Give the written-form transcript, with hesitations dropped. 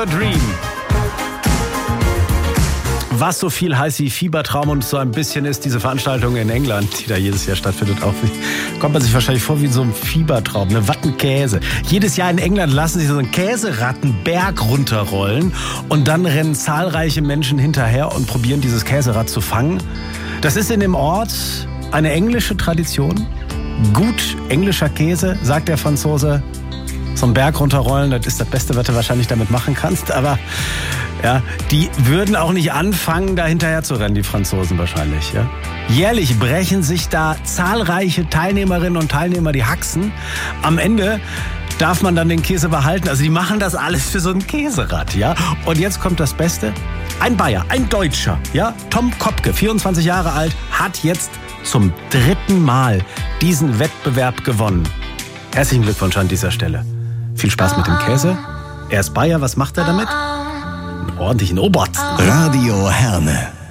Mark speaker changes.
Speaker 1: Fever Dream. Was so viel heißt wie Fiebertraum und so ein bisschen ist diese Veranstaltung in England, die da jedes Jahr stattfindet, auch kommt man sich wahrscheinlich vor wie so ein Fiebertraum, eine Wattenkäse. Jedes Jahr in England lassen sich so einen Käserattenberg runterrollen und dann rennen zahlreiche Menschen hinterher und probieren dieses Käserad zu fangen. Das ist in dem Ort eine englische Tradition. Gut englischer Käse, sagt der Franzose. So einen Berg runterrollen, das ist das Beste, was du wahrscheinlich damit machen kannst, aber ja, die würden auch nicht anfangen, da hinterher zu rennen, die Franzosen wahrscheinlich. Ja? Jährlich brechen sich da zahlreiche Teilnehmerinnen und Teilnehmer die Haxen. Am Ende darf man dann den Käse behalten. Also die machen das alles für so ein Käserad. Ja? Und jetzt kommt das Beste. Ein Bayer, ein Deutscher, ja? Tom Kopke, 24 Jahre alt, hat jetzt zum 3. Mal diesen Wettbewerb gewonnen. Herzlichen Glückwunsch an dieser Stelle. Viel Spaß mit dem Käse. Er ist Bayer, was macht er damit? Einen ordentlichen Oberarzt.
Speaker 2: Radio Herne.